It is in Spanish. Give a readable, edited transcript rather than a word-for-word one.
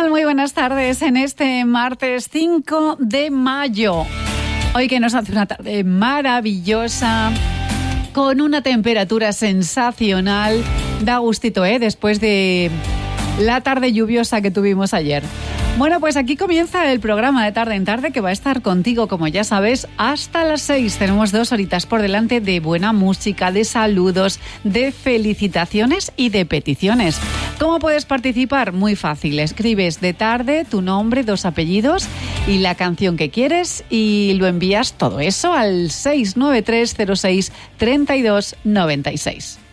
tal? Muy buenas tardes en este martes 5 de mayo. Hoy que nos hace una tarde maravillosa, con una temperatura sensacional. Da gustito, después de la tarde lluviosa que tuvimos ayer. Bueno, pues aquí comienza el programa de Tarde en Tarde, que va a estar contigo, como ya sabes, hasta las 6. Tenemos 2 horitas por delante de buena música, de saludos, de felicitaciones y de peticiones. ¿Cómo puedes participar? Muy fácil. Escribes de tarde tu nombre, 2 apellidos y la canción que quieres y lo envías todo eso al 693 06 32 96.